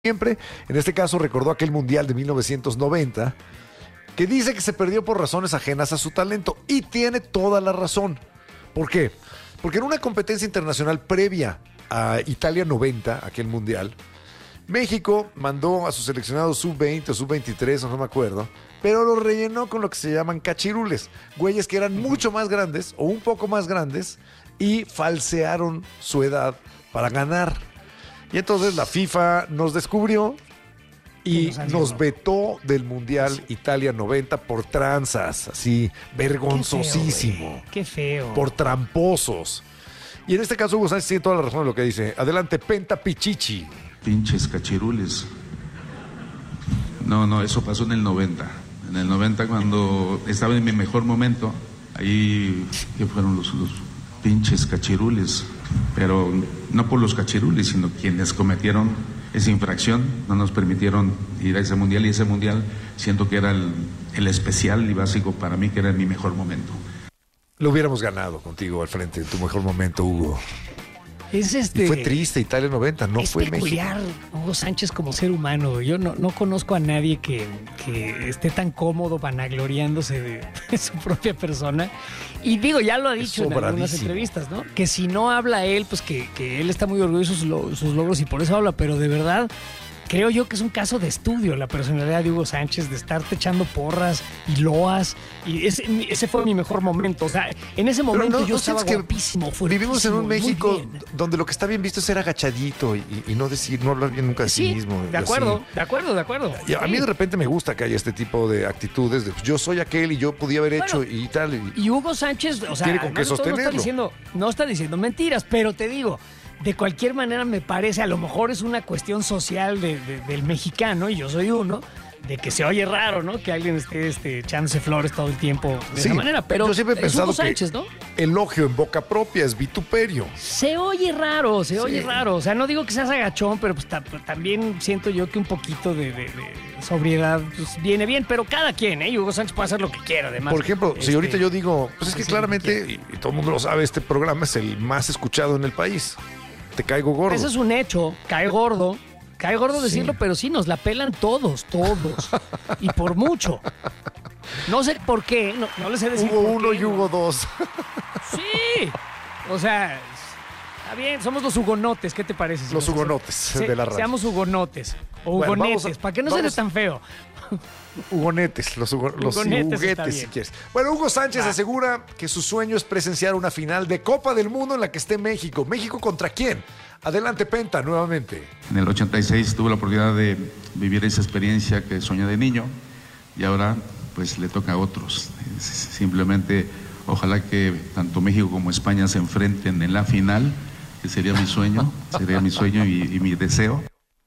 siempre. En este caso recordó aquel Mundial de 1990, que dice que se perdió por razones ajenas a su talento. Y tiene toda la razón. ¿Por qué? Porque en una competencia internacional previa a Italia 90, aquel Mundial, México mandó a sus seleccionados sub-20 o sub-23, o no me acuerdo, pero lo rellenó con lo que se llaman cachirules, güeyes que eran mucho más grandes o un poco más grandes y falsearon su edad para ganar. Y entonces la FIFA nos descubrió y nos vetó del Mundial Italia 90 por tranzas, así, vergonzosísimo. Qué feo. Por tramposos. Y en este caso Hugo Sánchez tiene toda la razón de lo que dice. Adelante, Penta Pichichi. Pinches cachirules. No, eso pasó en el 90. En el 90, cuando estaba en mi mejor momento, ahí que fueron los pinches cachirules. Pero no por los cachirules, sino quienes cometieron esa infracción, no nos permitieron ir a ese mundial. Y ese mundial siento que era el especial y básico para mí, que era mi mejor momento. Lo hubiéramos ganado contigo al frente en tu mejor momento, Hugo. Y fue triste Italia 90, no fue México. Es peculiar Hugo Sánchez como ser humano. Yo no conozco a nadie que esté tan cómodo vanagloriándose de su propia persona. Y digo, ya lo ha dicho en algunas entrevistas, ¿no? Que si no habla él, pues que él está muy orgulloso de sus logros y por eso habla. Pero de verdad, creo yo que es un caso de estudio la personalidad de Hugo Sánchez, de estarte echando porras y loas. Y ese fue mi mejor momento. O sea, en ese momento yo estaba guapísimo. Vivimos en un México donde lo que está bien visto es ser agachadito y no hablar bien nunca de sí mismo. De acuerdo. Y a mí de repente me gusta que haya este tipo de actitudes de, pues, yo soy aquel y yo podía haber hecho y tal. Y Hugo Sánchez, o sea, tiene con qué sostenerlo. No está diciendo mentiras, pero te digo, de cualquier manera me parece, a lo mejor es una cuestión social del mexicano, y yo soy uno, de que se oye raro, ¿no? Que alguien esté echándose flores todo el tiempo de esa manera, pero yo siempre he pensado Hugo Sánchez, ¿no? Elogio en boca propia es vituperio. Se oye raro, oye raro. O sea, no digo que seas agachón, pero pues también siento yo que un poquito de sobriedad pues, viene bien, pero cada quien, ¿eh? Hugo Sánchez puede hacer lo que quiera, además. Por ejemplo, si ahorita yo digo, pues es que claramente, y todo el mundo lo sabe, este programa es el más escuchado en el país. Te caigo gordo. Eso es un hecho, cae gordo decirlo, pero sí, nos la pelan todos. Y por mucho. No sé por qué, no les sé decir Hugo por 1 qué, y Hugo 2. Sí, o sea, está bien, somos los hugonotes, ¿qué te parece? Los hugonotes de la radio. Seamos hugonotes o hugonetes, para que no suene tan feo. Hugonetes, los huguetes, si quieres. Bueno, Hugo Sánchez asegura que su sueño es presenciar una final de Copa del Mundo en la que esté México. ¿México contra quién? Adelante, Penta, nuevamente. En el 86 tuve la oportunidad de vivir esa experiencia que soñé de niño y ahora pues le toca a otros. Simplemente ojalá que tanto México como España se enfrenten en la final, que sería mi sueño, y mi deseo.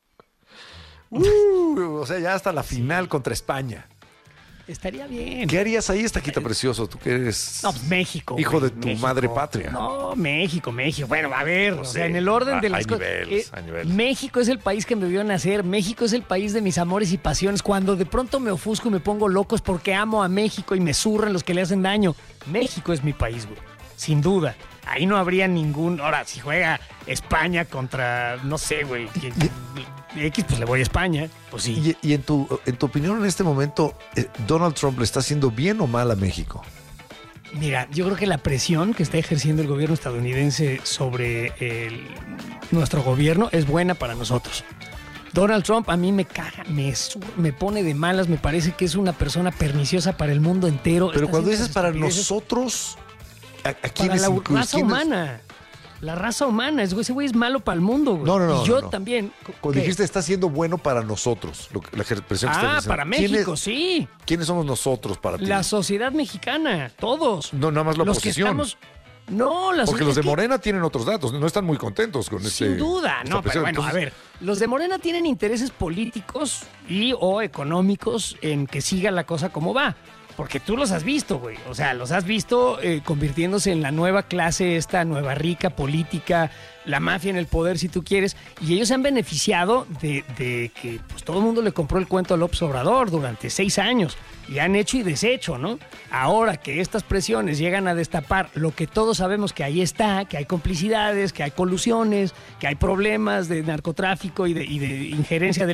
O sea, ya hasta la final contra España. Estaría bien. ¿Qué harías ahí, Taquito Precioso? Tú que eres México, hijo de tu madre patria. No, México. Bueno, a ver, o sea, en el orden de las cosas. Hay niveles. México es el país que me vio nacer. México es el país de mis amores y pasiones. Cuando de pronto me ofusco y me pongo loco es porque amo a México y me zurran los que le hacen daño. México es mi país, güey. Sin duda. Ahí no habría ningún... Ahora, si juega España contra, no sé, güey, pues le voy a España, pues sí. Y en tu opinión en este momento, ¿Donald Trump le está haciendo bien o mal a México? Mira, yo creo que la presión que está ejerciendo el gobierno estadounidense sobre nuestro gobierno es buena para nosotros. Donald Trump a mí me caga, me pone de malas, me parece que es una persona perniciosa para el mundo entero. Pero cuando dices para nosotros... ¿A quiénes para la raza humana? La raza humana. Ese güey es malo para el mundo, güey. No. Y yo también. Cuando dijiste está siendo bueno para nosotros, la expresión que estás diciendo. Para México, sí. ¿Quiénes somos nosotros para ti? La sociedad mexicana, todos. No, nada más la oposición. Porque los de Morena tienen otros datos, no están muy contentos con este. Sin duda, no, pero bueno, a ver, los de Morena tienen intereses políticos o económicos en que siga la cosa como va. Porque tú los has visto, güey. O sea, los has visto convirtiéndose en la nueva clase, esta nueva rica política, la mafia en el poder, si tú quieres. Y ellos se han beneficiado de que pues, todo el mundo le compró el cuento a López Obrador durante 6 años. Y han hecho y deshecho, ¿no? Ahora que estas presiones llegan a destapar lo que todos sabemos que ahí está, que hay complicidades, que hay colusiones, que hay problemas de narcotráfico y de injerencia del